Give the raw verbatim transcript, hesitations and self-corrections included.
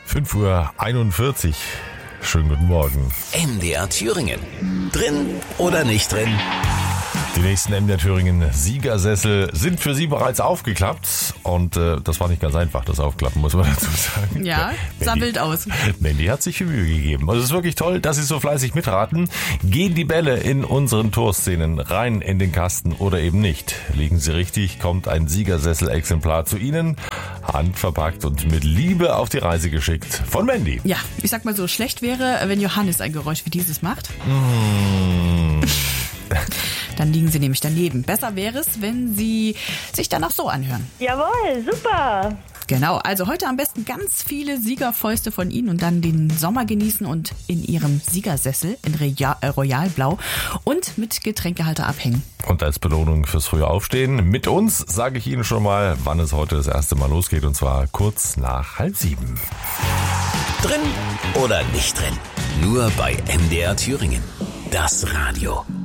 fünf Uhr einundvierzig. Schönen guten Morgen. M D R Thüringen. Drin oder nicht drin? Die nächsten M D R Thüringen Siegersessel sind für Sie bereits aufgeklappt. Und äh, das war nicht ganz einfach, das Aufklappen, muss man dazu sagen. Ja, sah wild aus. Mandy hat sich viel Mühe gegeben. Also es ist wirklich toll, dass Sie so fleißig mitraten. Gehen die Bälle in unseren Torszenen rein in den Kasten oder eben nicht? Liegen Sie richtig, kommt ein Siegersessel-Exemplar zu Ihnen, handverpackt und mit Liebe auf die Reise geschickt von Mandy. Ja, ich sag mal so, schlecht wäre, wenn Johannes ein Geräusch wie dieses macht. Mmh. Dann liegen Sie nämlich daneben. Besser wäre es, wenn Sie sich danach so anhören. Jawohl, super. Genau, also heute am besten ganz viele Siegerfäuste von Ihnen und dann den Sommer genießen und in Ihrem Siegersessel in Royal, äh, Royalblau und mit Getränkehalter abhängen. Und als Belohnung fürs frühe Aufstehen mit uns sage ich Ihnen schon mal, wann es heute das erste Mal losgeht, und zwar kurz nach halb sieben. Drin oder nicht drin? Nur bei M D R Thüringen. Das Radio.